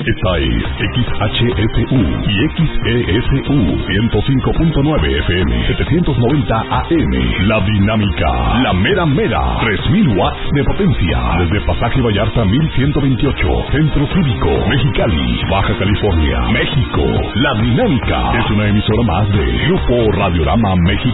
Esta es XHSU y XESU 105.9 FM 790 AM. La Dinámica, la mera mera, 3000 watts de potencia. Desde Pasaje Vallarta 1128, Centro Cívico, Mexicali, Baja California, México. La Dinámica es una emisora más de Grupo Radiorama México.